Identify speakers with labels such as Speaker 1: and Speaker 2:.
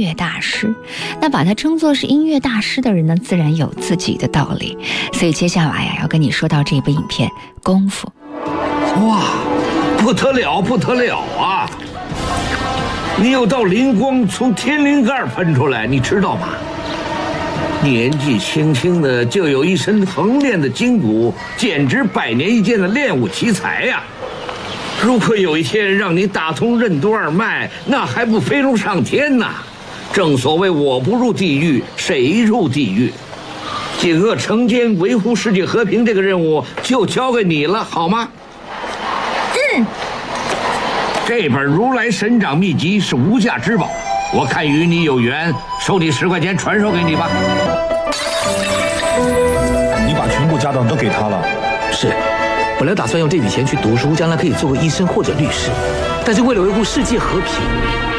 Speaker 1: 乐大师。那把他称作是音乐大师的人呢，自然有自己的道理。所以接下来呀，要跟你说到这部影片《功夫》。
Speaker 2: 哇，不得了，不得了啊！你有道灵光从天灵盖喷出来，你知道吗？年纪轻轻的就有一身横练的筋骨，简直百年一见的练武奇才呀！如果有一天让你打通任督二脉，那还不飞龙上天呐？正所谓我不入地狱，谁入地狱？锦恶惩奸维护世界和平这个任务就交给你了，好吗？这本如来神掌秘籍是无价之宝，我看与你有缘，收你10块钱传授给你吧。
Speaker 3: 你把全部家当都给他了？
Speaker 4: 是，本来打算用这笔钱去读书，将来可以做个医生或者律师，但是为了维护世界和平，